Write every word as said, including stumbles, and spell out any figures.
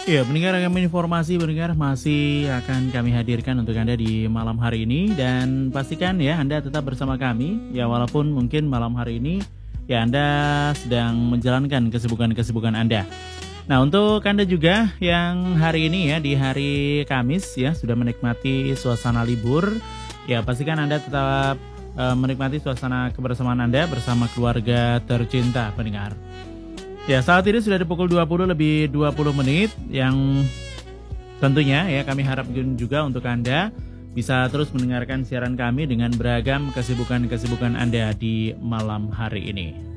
Ya, pendengar kami informasi pendengar masih akan kami hadirkan untuk Anda di malam hari ini dan pastikan ya Anda tetap bersama kami ya walaupun mungkin malam hari ini ya Anda sedang menjalankan kesibukan-kesibukan Anda. Nah, untuk Anda juga yang hari ini ya di hari Kamis ya sudah menikmati suasana libur, ya pastikan Anda tetap uh, menikmati suasana kebersamaan Anda bersama keluarga tercinta pendengar. Ya, saat ini sudah di pukul dua puluh lebih dua puluh menit yang tentunya ya kami harapkan juga untuk Anda bisa terus mendengarkan siaran kami dengan beragam kesibukan-kesibukan Anda di malam hari ini.